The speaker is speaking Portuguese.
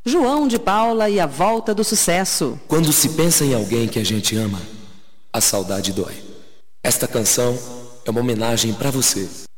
João de Paula e a Volta do Sucesso. Quando se pensa em alguém que a gente ama, a saudade dói. Esta canção é uma homenagem pra você.